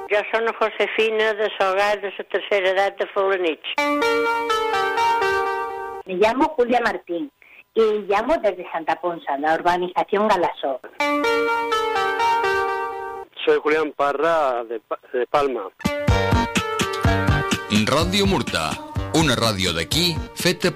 Jo soy Josefina de Sogar, de la tercera edad de Fulanich. Me llamo Julia Martín y llamo desde Santa Ponsa, la urbanización Galasó. Soy Julián Parra, de Palma. Ràdio Murta, una ràdio d'aquí feta